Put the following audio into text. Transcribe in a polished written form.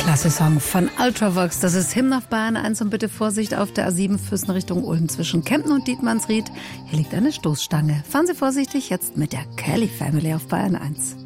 Klasse Song von Ultravox. Das ist Hymn auf Bayern 1 und bitte Vorsicht auf der A7 Füssen Richtung Ulm zwischen Kempten und Dietmannsried. Hier liegt eine Stoßstange. Fahren Sie vorsichtig jetzt mit der Kelly Family auf Bayern 1.